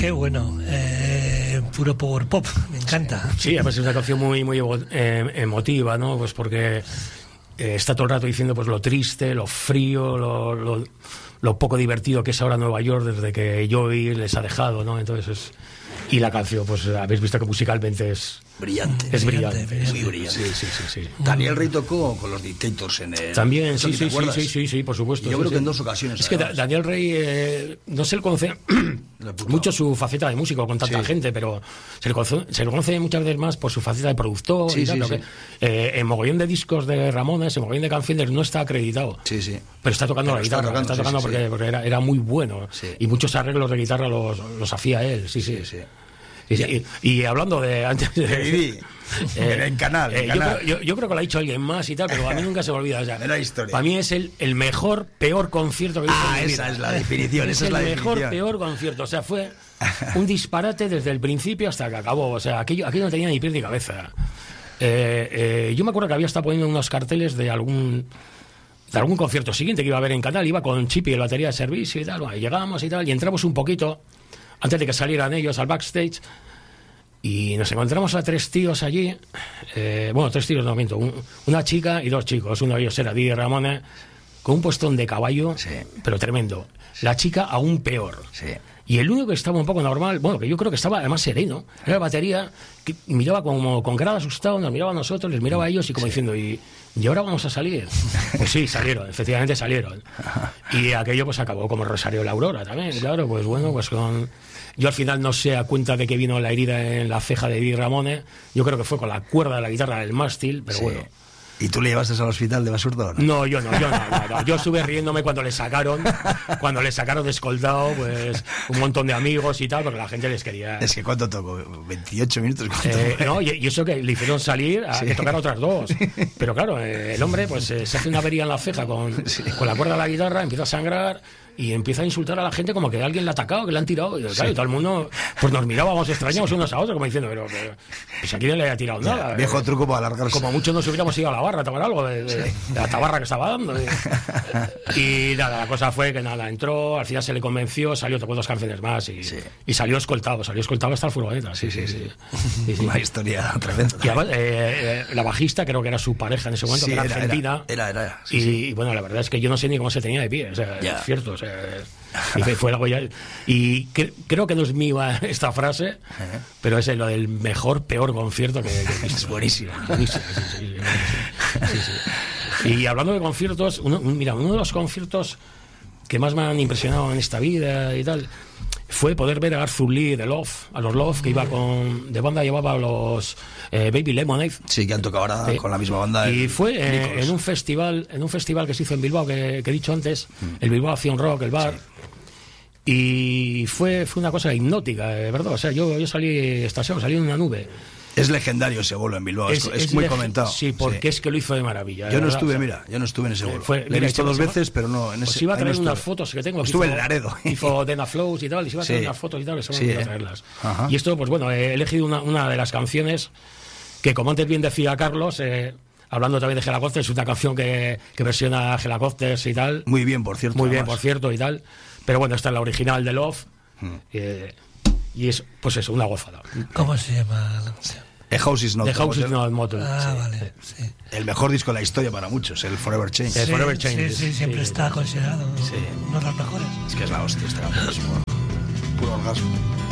Qué bueno. Puro power pop, me encanta. Sí, además es una canción muy emotiva, ¿no? Pues porque está todo el rato diciendo pues lo triste, lo frío, lo poco divertido que es ahora Nueva York desde que Joey les ha dejado, ¿no? Entonces y la canción, pues habéis visto que musicalmente es brillante. Es brillante. Muy brillante. Sí. Daniel Rey tocó con los Dictators en el... También, sí, por supuesto. Y yo creo que en 2 ocasiones. Es que Daniel Rey no se le conoce mucho su faceta de músico con tanta gente, pero se le conoce muchas veces más por su faceta de productor y tal. En mogollón de discos de Ramones, en mogollón de canciones no está acreditado. Sí. Pero está tocando la guitarra. Está tocando porque era muy bueno. Sí. Y muchos arreglos de guitarra los hacía él. Sí. Y hablando de antes de en Canal. Yo creo que lo ha dicho alguien más y tal, pero a mí nunca se me olvida. O sea, era historia. Para mí es el mejor, peor concierto que he visto en mi vida. Esa es la definición. Es el mejor, peor concierto. O sea, fue un disparate desde el principio hasta que acabó. O sea, aquello no tenía ni pie ni cabeza. Yo me acuerdo que había estado poniendo unos carteles de algún concierto siguiente que iba a haber en Canal. Iba con Chippy en la batería de servicio y tal. Bueno, y llegamos y tal, y entramos un poquito antes de que salieran ellos al backstage, y nos encontramos a 3 tíos allí, 3 tíos, no miento, una chica y 2 chicos. Uno de ellos era Didi Ramones, con un postón de caballo, pero tremendo. La chica aún peor. Sí. Y el único que estaba un poco normal, que yo creo que estaba además sereno, era la batería, que miraba como con cara de asustado, nos miraba a nosotros, les miraba a ellos y como diciendo, ¿y ahora vamos a salir? Pues sí, salieron, efectivamente salieron. Y aquello pues acabó como Rosario de la Aurora también, claro, pues bueno, pues con... Yo al final no sé a cuenta de que vino la herida en la ceja de Di Ramone, yo creo que fue con la cuerda de la guitarra del mástil, pero bueno. ¿Y tú le llevaste al hospital de Basurto? No, yo no. Yo estuve riéndome cuando le sacaron de escoltado, pues un montón de amigos y tal, porque la gente les quería. Es que ¿cuánto tocó? 28 minutos. No, y eso que le hicieron salir a que tocar otras 2. Pero claro, el hombre pues se hace una avería en la ceja con la cuerda de la guitarra, empieza a sangrar y empieza a insultar a la gente como que alguien le ha atacado, que le han tirado. Y claro, y todo el mundo pues nos mirábamos extrañados unos a otros, como diciendo, pero pues aquí no le haya tirado nada. Viejo truco para alargarse. Como muchos nos hubiéramos ido a la barra a tomar algo de la tabarra que estaba dando. Y nada, la cosa fue que nada, entró, al final se le convenció, salió, tocó 2 canciones más y salió escoltado hasta el furgoneta. Sí. Una historia tremenda. Y además, la bajista creo que era su pareja en ese momento, que era argentina. Era. Y bueno, la verdad es que yo no sé ni cómo se tenía de pie, o sea, es cierto, o sea, y fue algo ya. Y creo que no es mía esta frase, pero es lo del mejor, peor concierto que es buenísimo. Sí. Y hablando de conciertos, uno de los conciertos que más me han impresionado en esta vida y tal fue poder ver a Arthur Lee de Love, a los Love, que iba de banda, llevaba a los Baby Lemonade. Sí, que han tocado ahora con la misma banda. Y fue en un festival que se hizo en Bilbao, que he dicho antes, el Bilbao Acción Rock, el bar. Y fue una cosa hipnótica, ¿verdad? O sea, yo salí en una nube. Es legendario ese bolo en Bilbao, es muy comentado. Sí, porque es que lo hizo de maravilla. Yo no estuve en ese bolo. Lo he visto 2 veces, pero no en ese. Pues iba a traer unas fotos que tengo. Estuve en Laredo. Hizo Dena Flows y tal, y se iba a traer unas fotos y tal, que iba a traerlas. Y esto, pues bueno, he elegido una de las canciones que, como antes bien decía Carlos, hablando también de Helicopters, es una canción que versiona Helicopters y tal. Muy bien, por cierto. Y tal. Pero bueno, esta es la original de Love. Y es, pues eso, una gozada. ¿Cómo se llama la canción? The House is Not Motel. Vale. Sí. El mejor disco de la historia para muchos, el Forever Change. Sí, siempre está considerado uno de los mejores. Es que es la hostia, está buenísimo. Puro orgasmo.